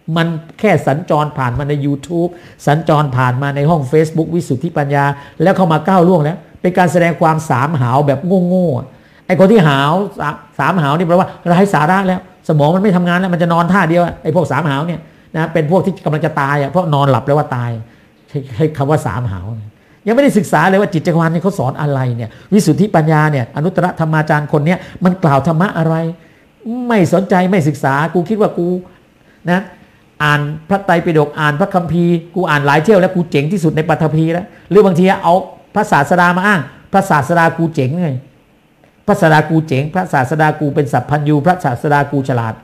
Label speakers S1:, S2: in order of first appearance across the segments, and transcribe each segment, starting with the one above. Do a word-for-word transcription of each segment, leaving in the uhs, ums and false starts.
S1: มันแค่สัญจรผ่านมาใน YouTube สัญจรผ่านมาในห้อง Facebook วิสุทธิปัญญาแล้วเข้ามาก้าวล่วงแล้วเป็นการแสดงความสามหาวแบบโง่ๆไอ้คนที่หาวสามหาวนี่แปลว่าไร้สาระแล้วสมองมันไม่ทำงานแล้วมันจะนอนท่าเดียวไอ้พวกสามหาวเนี่ยนะเป็นพวกที่กำลังจะตายอ่ะเพราะนอนหลับแล้วว่าตายใช้คำว่าสามหาวยังไม่ได้ศึกษาเลยว่าจิตจักรวาลนี่เขาสอนอะไรเนี่ยวิสุทธิปัญญาเนี่ยอนุตตรธรรมาจารย์คนเนี้ยมันกล่าวธรรมะอะไรไม่สนใจไม่ศึกษากูคิดว่ากูนะอ่านพระไตรปิฎกอ่านพระคัมภีร์กูอ่านหลายเที่ยวแล้วกูเจ๋งที่สุดในปฐพีแล้วหรือบางทีเอาพระศาสดามาอ้างพระศาสดากูเจ๋งไงพระศาสดากูเจ๋งพระศาสดากูเป็นสัพพัญญูพระศาสดากูฉลาด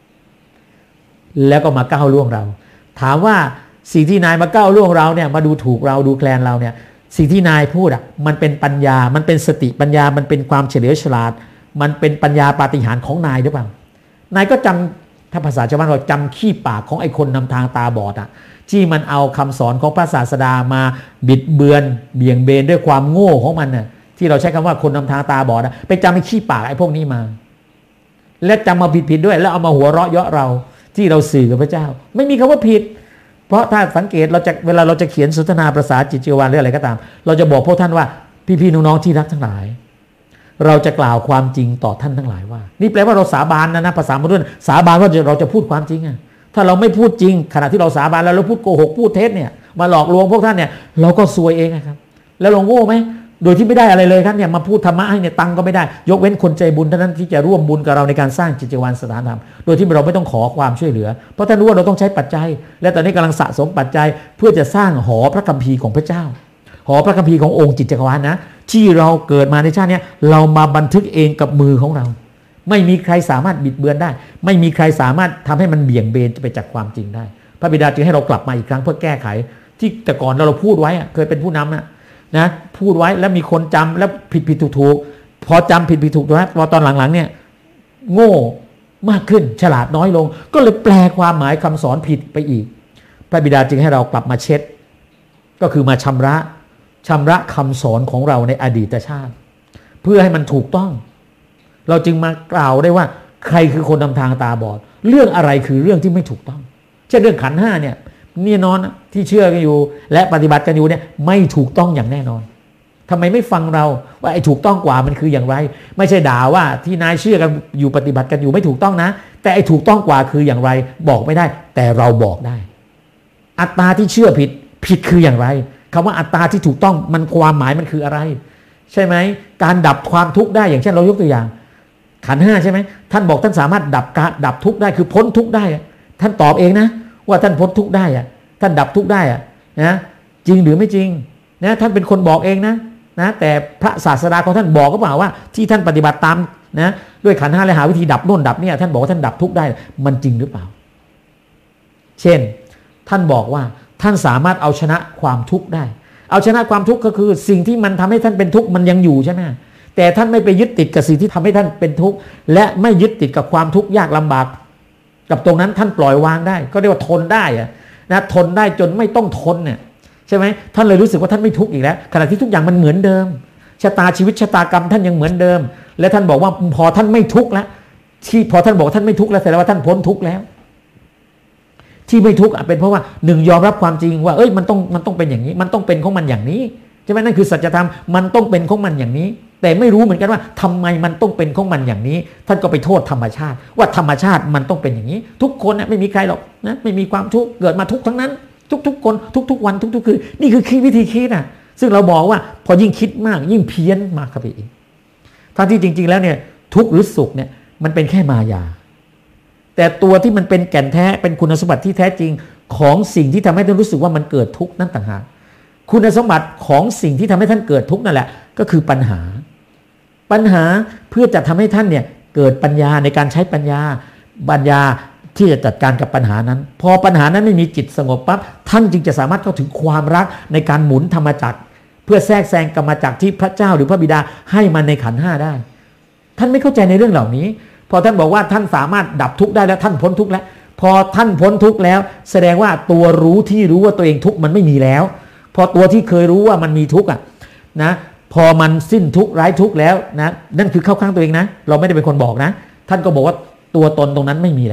S1: แล้วก็มาก้าวล่วงเราถามว่าสิ่งที่นายมาก้าวล่วงเราเนี่ยมาดูถูกเราดูแคลนเราเนี่ยสิ่งที่นายพูดอ่ะมันเป็นปัญญามันเป็นสติปัญญามันเป็นความเฉลียวฉลาดมันเป็นปัญญาปาฏิหาริย์ของนายหรือเปล่านายก็จำถ้าภาษาชาวบ้านเราจำขี้ปากของไอ้คนนำทางตาบอดอ่ะที่มันเอาคำสอนของพระศาสดามาบิดเบือนเบี่ยงเบนด้วยความโง่ของมันน่ะที่เราใช้คำว่าคนนำทางตาบอดอ่ะไปจำไอ้ขี้ปากไอ้พวกนี้มาและจำมาผิดๆด้วยแล้วเอามาหัวเราะเยาะเราที่เราสื่อกับพระเจ้าไม่มีคำว่าผิดเพราะถ้าสังเกตเราจะเวลาเราจะเขียนสนทนาภาษาจิตจักรวาลหรืออะไรก็ตามเราจะบอกพวกท่านว่าพี่ๆน้องๆที่รักทั้งหลายเราจะกล่าวความจริงต่อท่านทั้งหลายว่านี่แปลว่าเราสาบานนะนะภาษามนุษย์สาบานว่าเราจะพูดความจริงอ่ะถ้าเราไม่พูดจริงขณะที่เราสาบานแล้วเราพูดโกหกพูดเท็จเนี่ยมาหลอกลวงพวกท่านเนี่ยเราก็ซวยเองครับแล้วเราโง่ไหมโดยที่ไม่ได้อะไรเลยครับเนี่ยมาพูดธรรมะให้เนี่ยตังก็ไม่ได้ยกเว้นคนใจบุญเท่านั้นที่จะร่วมบุญกับเราในการสร้างจิตจักรวาลสถานธรรมโดยที่เราไม่ต้องขอความช่วยเหลือเพราะท่านรู้ว่าเราต้องใช้ปัจจัยและตอนนี้กำลังสะสมปัจจัยเพื่อจะสร้างหอพระคัมภีร์ของพระเจ้าหอพระคัมภีร์ขององค์จิตจักรวาลนะที่เราเกิดมาในชาตินี้เรามาบันทึกเองกับมือของเราไม่มีใครสามารถบิดเบือนได้ไม่มีใครสามารถทำให้มันเบี่ยงเบนไปจากความจริงได้พระบิดาจึงให้เรากลับมาอีกครั้งเพื่อแก้ไขที่แต่ก่อนเราเราพูดไว้เคยเป็นผู้นำนะนะพูดไว้แล้วมีคนจำแล้วผิดผิดถูกถูกพอจำผิดผิดถูกนะพอตอนหลังๆเนี่ยโง่มากขึ้นฉลาดน้อยลงก็เลยแปลความหมายคำสอนผิดไปอีกพระบิดาจึงให้เรากลับมาเช็ดก็คือมาชำระชำระคำสอนของเราในอดีตชาติเพื่อให้มันถูกต้องเราจึงมากล่าวได้ว่าใครคือคนนำทางตาบอดเรื่องอะไรคือเรื่องที่ไม่ถูกต้องเช่นเรื่องขันธ์ห้าเนี่ยนี่นอนที่เชื่อกันอยู่และปฏิบัติกันอยู่เนี่ยไม่ถูกต้องอย่างแน่นอนทำไมไม่ฟังเราว่าไอ้ถูกต้องกว่ามันคืออย่างไรไม่ใช่ด่าว่าที่นายเชื่อกันอยู่ปฏิบัติกันอยู่ไม่ถูกต้องนะแต่ไอ้ถูกต้องกว่าคืออย่างไรบอกไม่ได้แต่เราบอกได้อัตตาที่เชื่อผิดผิดคืออย่างไรคำว่าอัตตาที่ถูกต้องมันความหมายมันคืออะไรใช่ไหมการดับความทุกข์ได้อย่างเช่นเรายกตัวอย่างขันธ์ห้าใช่ไหมท่านบอกท่านสามารถดับกะดับทุกข์ได้คือพ้นทุกข์ได้ท่านตอบเองนะว่าท่านพ้นทุกข์ได้อะท่านดับทุกข์ได้อะนะจริงหรือไม่จริงนะท่านเป็นคนบอกเองนะนะแต่พระศาสดาของท่านบอกก็เปล่าว่าที่ท่านปฏิบัติตามนะด้วยขันธ์ห้าและหาวิธีดับโน่นดับเนี่ยท่านบอกว่าท่านดับทุกข์ได้มันจริงหรือเปล่าเช่นท่านบอกว่าท่านสามารถเอาชนะความทุกข์ได้เอาชนะความทุกข์ก็คือสิ่งที่มันทำให้ท่านเป็นทุกข์มันยังอยู่ใช่ไหมแต่ท่านไม่ไปยึดติดกับสิ่งที่ทำให้ท่านเป็นทุกข์และไม่ยึดติดกับความทุกข์ยากลำบากกับตรงนั้นท่านปล่อยวางได้ก็เรียกว่าทนได้อะนะทนได้จนไม่ต้องทนเนี่ยใช่ไหมท่านเลยรู้สึกว่าท่านไม่ทุกข์อีกแล้วขณะที่ทุกอย่างมันเหมือนเดิมชะตาชีวิตชะตากรรมท่านยังเหมือนเดิมและท่านบอกว่าพอท่านไม่ทุกข์แล้วที่พอท่านบอกท่านไม่ทุกข์แล้วแสดงว่าท่านพ้นทุกข์แล้วที่ไม่ทุกข์เป็นเพราะว่าหนึ่งยอมรับความจริงว่าเอ้ยมันต้องมันต้องเป็นอย่างนี้มันต้องเป็นของมันอย่างนี้ใช่ไหมนั่นคือสัจธรรมมันต้องเป็นของมันอย่างนี้แต่ไม่รู้เหมือนกันว่าทำไมมันต้องเป็นของมันอย่างนี้ท่านก็ไปโทษธรรมชาติว่าธรรมชาติมันต้องเป็นอย่างนี้ทุกคนนะไม่มีใครหรอกนะไม่มีความทุกข์เกิดมาทุกข์ทั้งนั้นทุกๆคนทุกๆวันทุกๆคืนนี่คือคิดวิธีคิดนะซึ่งเราบอกว่าพอยิ่งคิดมากยิ่งเพี้ยนมากครับพี่ทั้งที่จริงๆแล้วเนี่ยทุกข์หรือสุขเนี่ยมันเป็นแค่มายาแต่ตัวที่มันเป็นแก่นแท้เป็นคุณสมบัติที่แท้จริงของสิ่งที่ทำให้ท่านรู้สึกว่ามันเกิดทุกข์นั่นต่างหากคุณสมบัติของสิ่งที่ทำให้ท่านเกิดทุกข์นั่นแหละก็คือปัญหาปัญหาเพื่อจะทำให้ท่านเนี่ยเกิดปัญญาในการใช้ปัญญาปัญญาที่จะจัดการกับปัญหานั้นพอปัญหานั้นไม่มีจิตสงบปั๊บท่านจึงจะสามารถเข้าถึงความรักในการหมุนธรรมจักรเพื่อแทรกแซงกรรมจักรที่พระเจ้าหรือพระบิดาให้มันในขันธ์ห้าได้ท่านไม่เข้าใจในเรื่องเหล่านี้พอท่านบอกว่าท่านสามารถดับทุกข์ได้แล้วท่านพ้นทุกข์แล้วพอท่านพ้นทุกข์แล้วแสดงว่าตัวรู้ที่รู้ว่าตัวเองทุกข์มันไม่มีแล้วพอตัวที่เคยรู้ว่ามันมีทุกข์อ่ะนะพอมันสิ้นทุกข์ไร้ทุกข์แล้วนะนั่นคือเข้าข้างตัวเองนะเราไม่ได้เป็นคนบอกนะท่านก็บอกว่าตัวตนตรงนั้นไม่มีแล้ว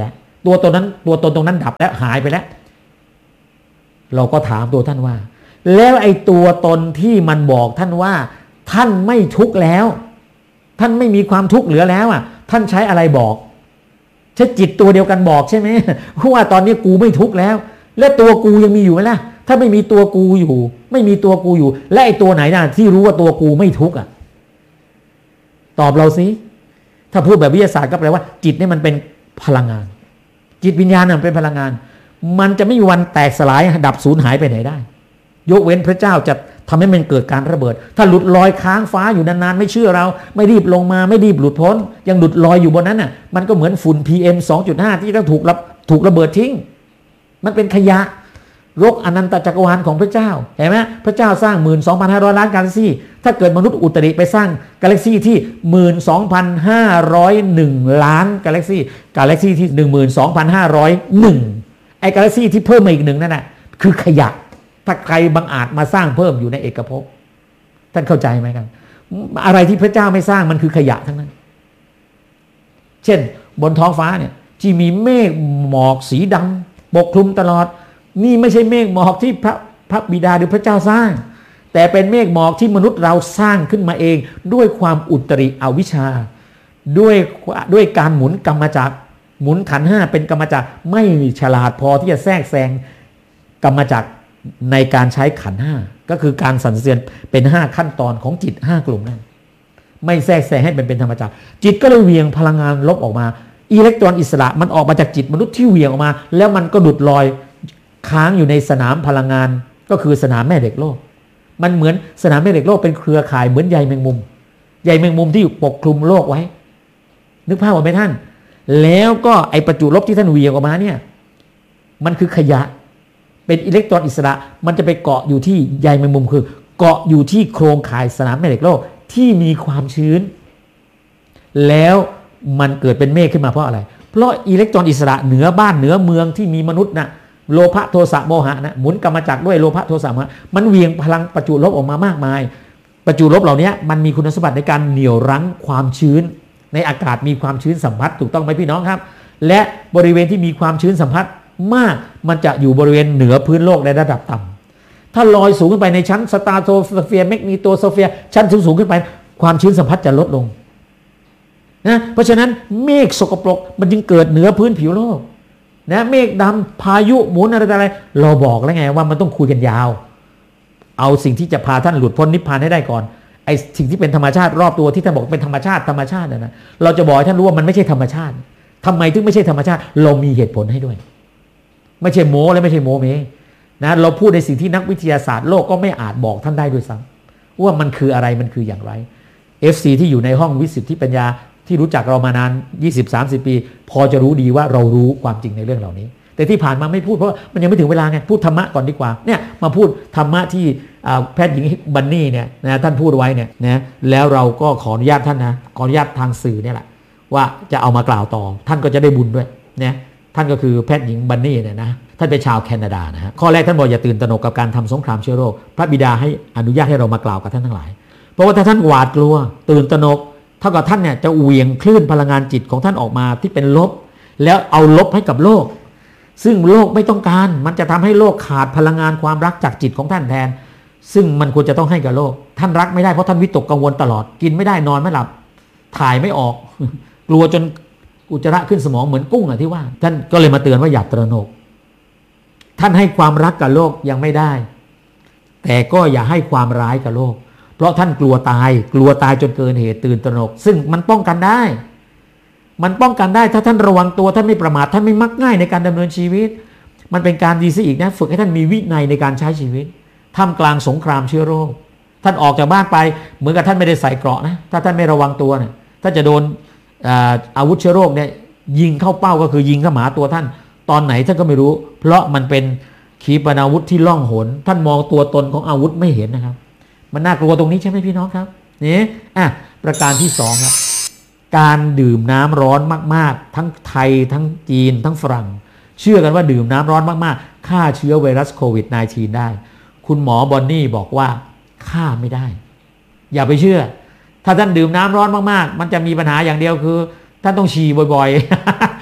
S1: ตัวตนนั้นตัวตนตรงนั้นดับแล้วหายไปแล้วเราก็ถามตัวท่านว่าแล้วไอ้ตัวตนที่มันบอกท่านว่าท่านไม่ทุกข์แล้วท่านไม่มีความทุกข์เหลือแล้วอ่ะท่านใช้อะไรบอกใช้จิตตัวเดียวกันบอกใช่ไหมว่าตอนนี้กูไม่ทุกข์แล้วและตัวกูยังมีอยู่ไหมล่ะถ้าไม่มีตัวกูอยู่ไม่มีตัวกูอยู่และไอ้ตัวไหนน่ะที่รู้ว่าตัวกูไม่ทุกข์อ่ะตอบเราสิถ้าพูดแบบวิทยาศาสตร์ก็แปลว่าจิตนี่มันเป็นพลังงานจิตวิญญาณมันเป็นพลังงานมันจะไม่มีวันแตกสลายดับสูญหายไปไหนได้ยกเว้นพระเจ้าจะทำให้มันเกิดการระเบิดถ้าหลุดลอยค้างฟ้าอยู่นานๆไม่เชื่อเราไม่รีบลงมาไม่รีบหลุดพ้นยังหลุดลอยอยู่บนนั้นน่ะมันก็เหมือนฝุ่น พี เอ็ม สองจุดห้า ที่ต้องถูกระถูกระเบิดทิ้งมันเป็นขยะรกอนันตจักรวาลของพระเจ้าเห็นไหมพระเจ้าสร้าง หนึ่งหมื่นสองพันห้าร้อย ล้านกาแล็กซี่ถ้าเกิดมนุษย์อุตริไปสร้างกาแล็กซี่ที่ หนึ่งหมื่นสองพันห้าร้อยเอ็ด ล้านกาแล็กซี่กาแล็กซี่ที่ หนึ่งหมื่นสองพันห้าร้อยเอ็ด ไอ้กาแล็กซี่ที่เพิ่มมาอีกหนึ่งนั่นน่ะคือขยะถ้าใครบังอาจมาสร้างเพิ่มอยู่ในเอกภพท่านเข้าใจไหมครับอะไรที่พระเจ้าไม่สร้างมันคือขยะทั้งนั้นเช่นบนท้องฟ้าเนี่ยที่มีเมฆหมอกสีดำปกคลุมตลอดนี่ไม่ใช่เมฆหมอกที่พระพระบิดาหรือพระเจ้าสร้างแต่เป็นเมฆหมอกที่มนุษย์เราสร้างขึ้นมาเองด้วยความอุตริอวิชชาด้วยด้วยการหมุนกรรมจักรหมุนขันธ์ห้าเป็นกรรมจักรไม่ฉลาดพอที่จะแทรกแซงกรรมจักรในการใช้ขันธ์ห้าก็คือการสั่นสะเทือนเป็นห้าขั้นตอนของจิตห้ากลุ่มนั้นไม่แทรกแซงให้เป็นเป็นธรรมจักรจิตก็เลยเวียงพลังงานลบออกมาอิเล็กตรอนอิสระมันออกมาจากจิตมนุษย์ที่เวียงออกมาแล้วมันก็หลุดลอยค้างอยู่ในสนามพลังงานก็คือสนามแม่เหล็กโลกมันเหมือนสนามแม่เหล็กโลกเป็นเครือข่ายเหมือนใยแมงมุมใยแมงมุมที่ปกคลุมโลกไว้นึกภาพออกไหมท่านแล้วก็ไอประจุลบที่ท่านเวียงออกมาเนี่ยมันคือขยะเป็นอิเล็กตรอนอิสระมันจะไปเกาะอยู่ที่ใยแมงมุมคือเกาะอยู่ที่โครงข่ายสนามแม่เหล็กโลกที่มีความชื้นแล้วมันเกิดเป็นเมฆขึ้นมาเพราะอะไรเพราะอิเล็กตรอนอิสระเหนือบ้านเหนือเมืองที่มีมนุษย์นะโลภะโทสะโมหะนะหมุนกรรมจักรด้วยโลภะโทสะโมหะมันเวียงพลังประจุลบออกมามากมายประจุลบเหล่านี้มันมีคุณสมบัติในการเหนี่ยวรั้งความชื้นในอากาศมีความชื้นสัมผัสถูกต้องไหมพี่น้องครับและบริเวณที่มีความชื้นสัมผัสมากมันจะอยู่บริเวณเหนือพื้นโลกในระดับต่ำถ้าลอยสูงขึ้นไปในชั้นสตาร์โตสเฟียร์แมกนีโตสเฟียร์ชั้นสูงๆขึ้นไปความชื้นสัมผัสจะลดลงนะเพราะฉะนั้นเมฆสกปรกมันจึงเกิดเหนือพื้นผิวโลกนะเมฆดำพายุหมุนอะไรอะไรเราบอกแล้วไงว่ามันต้องคุยกันยาวเอาสิ่งที่จะพาท่านหลุดพ้นนิพพานให้ได้ก่อนไอ้สิ่งที่เป็นธรรมชาติรอบตัวที่ท่านบอกเป็นธรรมชาติธรรมชาตินะนะเราจะบอกให้ท่านรู้ว่ามันไม่ใช่ธรรมชาติทำไมถึงไม่ใช่ธรรมชาติเรามีเหตุผลให้ด้วยไม่ใช่โม้และไม่ใช่โม้เมนะเราพูดในสิ่งที่นักวิทยาศาสตร์โลกก็ไม่อาจบอกท่านได้ด้วยซ้ำว่ามันคืออะไรมันคืออย่างไร เอฟ ซี ที่อยู่ในห้องวิสุทธิปัญญาที่รู้จักเรามานาน ยี่สิบ สามสิบ ปีพอจะรู้ดีว่าเรารู้ความจริงในเรื่องเหล่านี้แต่ที่ผ่านมาไม่พูดเพราะมันยังไม่ถึงเวลาไงพูดธรรมะก่อนดีกว่าเนี่ยมาพูดธรรมะที่แพทย์หญิงบันนี่เนี่ยนะท่านพูดไว้เนี่ยนะแล้วเราก็ขออนุญาตท่านนะขออนุญาตทางสื่อเนี่ยแหละว่าจะเอามากล่าวต่อท่านก็จะได้บุญด้วยนะท่านก็คือแพทย์หญิงบันนี่เนี่ยนะท่านเป็นชาวแคนาดานะฮะข้อแรกท่านบอกอย่าตื่นตระหนกกับการทำสงครามเชื้อโรคพระบิดาให้อนุญาตให้เรามากล่าวกับท่านทั้งหลายเพราะว่าถ้าท่านหวาดกลัวตื่นตระหนกเท่ากับท่านเนี่ยจะเหวี่ยงคลื่นพลังงานจิตของท่านออกมาที่เป็นลบแล้วเอาลบให้กับโลกซึ่งโลกไม่ต้องการมันจะทำให้โลกขาดพลังงานความรักจากจิตของท่านแทนซึ่งมันควรจะต้องให้กับโลกท่านรักไม่ได้เพราะท่านวิตกกังวลตลอดกินไม่ได้นอนไม่หลับถ่ายไม่ออก กลัวจนอุจจาระขึ้นสมองเหมือนกุ้งอะที่ว่าท่านก็เลยมาเตือนว่าอย่าตระหนกท่านให้ความรักกับโลกยังไม่ได้แต่ก็อย่าให้ความร้ายกับโลกเพราะท่านกลัวตายกลัวตายจนเกินเหตุตื่นตระหนกซึ่งมันป้องกันได้มันป้องกันได้ถ้าท่านระวังตัวท่านไม่ประมาทท่านไม่มักง่ายในการดำเนินชีวิตมันเป็นการดีซะอีกนะฝึกให้ท่านมีวินัยในการใช้ชีวิตท่ามกลางสงครามเชื้อโรคท่านออกจากบ้านไปเหมือนกับท่านไม่ได้ใส่เกราะนะถ้าท่านไม่ระวังตัวเนี่ยถ้าจะโดนอาวุธเชื้อโรคเนี่ยยิงเข้าเป้าก็คือยิงเข้าหาตัวท่านตอนไหนท่านก็ไม่รู้เพราะมันเป็นขีปนาวุธที่ล่องหนท่านมองตัวตนของอาวุธไม่เห็นนะครับมันน่ากลัวตรงนี้ใช่ไหมพี่น้องครับนี่อ่ะประการที่สองครับการดื่มน้ำร้อนมากๆทั้งไทยทั้งจีนทั้งฝรั่งเชื่อกันว่าดื่มน้ำร้อนมากๆฆ่าเชื้อไวรัสโควิด สิบเก้า ได้คุณหมอบอนนี่บอกว่าฆ่าไม่ได้อย่าไปเชื่อถ้าท่านดื่มน้ำร้อนมากๆมันจะมีปัญหาอย่างเดียวคือท่านต้องฉี่บ่อย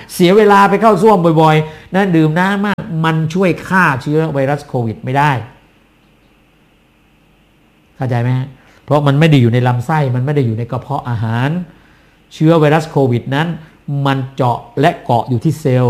S1: เสียเวลาไปเข้าส้วมบ่อยๆนะดื่มน้ำมากมันช่วยฆ่าเชื้อไวรัสโควิดไม่ได้เข้าใจไหมเพราะมันไม่ได้อยู่ในลำไส้มันไม่ได้อยู่ในกระเพาะอาหารเชื้อไวรัสโควิดนั้นมันเจาะและเกาะอยู่ที่เซลล์